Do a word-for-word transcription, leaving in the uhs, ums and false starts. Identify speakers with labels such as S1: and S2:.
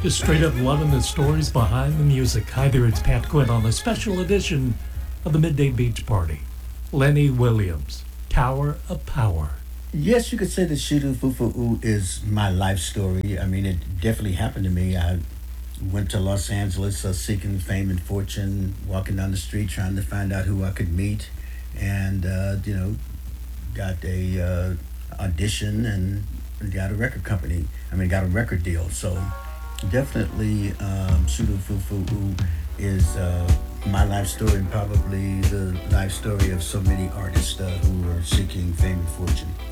S1: Just straight up loving the stories behind the music. Hi there, it's Pat Quinn on a special edition of the Midday Beach Party. Lenny Williams, Tower of Power.
S2: Yes, you could say that Shooter Fufu is my life story. I mean, it definitely happened to me. I went to Los Angeles uh, seeking fame and fortune, walking down the street trying to find out who I could meet, and uh, you know, got a uh, audition and got a record company. I mean, got a record deal. So definitely, um, Shooter Fufu is uh, my life story and probably the life story of so many artists uh, who are seeking fame and fortune.